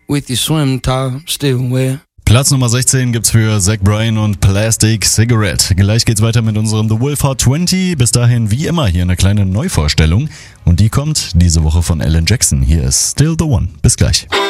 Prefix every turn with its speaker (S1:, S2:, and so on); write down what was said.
S1: with your swim top still wet.
S2: Platz Nummer 16 gibt's für Zach Bryan und Plastic Cigarette. Gleich geht's weiter mit unserem The Wolf Hot 20. Bis dahin wie immer hier eine kleine Neuvorstellung. Und die kommt diese Woche von Alan Jackson. Hier ist Still the One. Bis gleich.